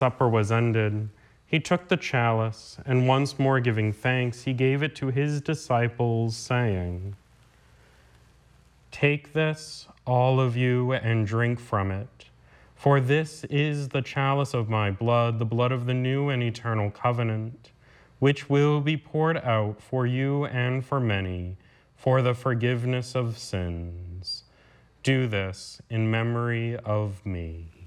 Supper was ended. He took the chalice, and once more giving thanks, he gave it to his disciples, saying, "Take this, all of you, and drink from it. For this is the chalice of my blood, the blood of the new and eternal covenant, which will be poured out for you and for many for the forgiveness of sins. Do this in memory of me."